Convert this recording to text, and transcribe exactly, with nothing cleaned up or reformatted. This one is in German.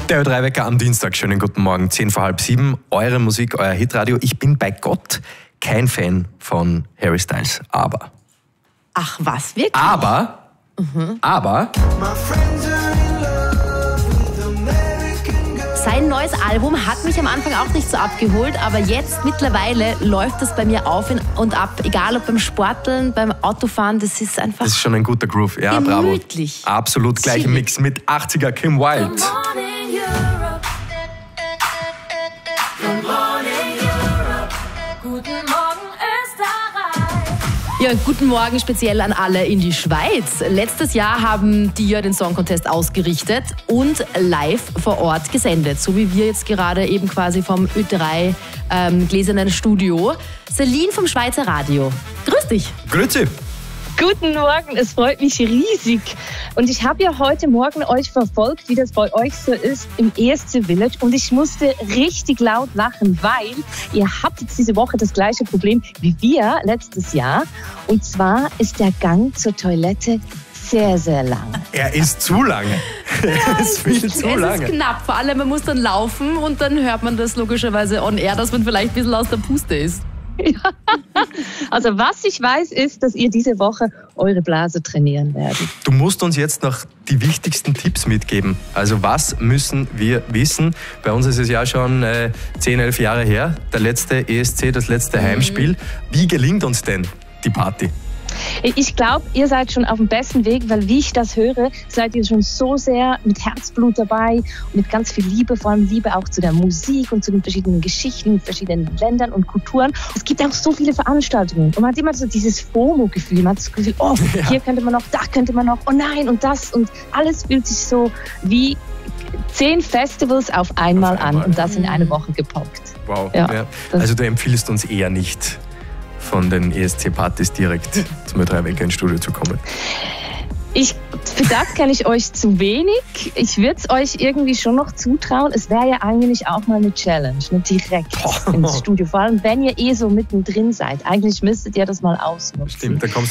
Der Ö drei Wecker am Dienstag. Schönen guten Morgen, zehn vor halb sieben. Eure Musik, euer Hitradio. Ich bin bei Gott kein Fan von Harry Styles, aber... Ach was, wirklich? Aber, mhm. aber... Sein neues Album hat mich am Anfang auch nicht so abgeholt, aber jetzt mittlerweile läuft es bei mir auf und ab. Egal ob beim Sporteln, beim Autofahren, das ist einfach... Das ist schon ein guter Groove. Ja, gemütlich. Bravo. Absolut, gleicher Mix mit achtziger Kim Wilde. Ja, guten Morgen speziell an alle in die Schweiz. Letztes Jahr haben die ja den Song Contest ausgerichtet und live vor Ort gesendet. So wie wir jetzt gerade eben quasi vom Ö drei ähm, gläsernen Studio. Celine vom Schweizer Radio. Grüß dich. Grüezi. Guten Morgen, es freut mich riesig. Und ich habe ja heute Morgen euch verfolgt, wie das bei euch so ist im E S C Village. Und ich musste richtig laut lachen, weil ihr habt jetzt diese Woche das gleiche Problem wie wir letztes Jahr. Und zwar ist der Gang zur Toilette sehr, sehr lang. Er ist zu lange. Ja, er ist viel es zu es lange. Es ist knapp. Vor allem, man muss dann laufen und dann hört man das logischerweise on air, dass man vielleicht ein bisschen aus der Puste ist. Ja. Also was ich weiß, ist, dass ihr diese Woche eure Blase trainieren werdet. Du musst uns jetzt noch die wichtigsten Tipps mitgeben. Also was müssen wir wissen? Bei uns ist es ja schon äh, zehn, elf Jahre her, der letzte E S C, das letzte Heimspiel. Wie gelingt uns denn die Party? Ich glaube, ihr seid schon auf dem besten Weg, weil wie ich das höre, seid ihr schon so sehr mit Herzblut dabei und mit ganz viel Liebe, vor allem Liebe auch zu der Musik und zu den verschiedenen Geschichten, verschiedenen Ländern und Kulturen. Es gibt auch so viele Veranstaltungen und man hat immer so dieses FOMO-Gefühl, man hat das Gefühl, oh, ja. Hier könnte man noch, da könnte man noch, oh nein und das und alles fühlt sich so wie zehn Festivals auf einmal, auf einmal. an und das in eine Woche gepackt. Wow, ja, ja. Also du empfiehlst uns eher nicht, von den E S C-Partys direkt zum Ö drei Wecker ins Studio zu kommen? Ich, für das kenne ich euch zu wenig. Ich würde es euch irgendwie schon noch zutrauen. Es wäre ja eigentlich auch mal eine Challenge, ne? Direkt oh. ins Studio. Vor allem, wenn ihr eh so mittendrin seid. Eigentlich müsstet ihr das mal ausnutzen. Stimmt, da kommst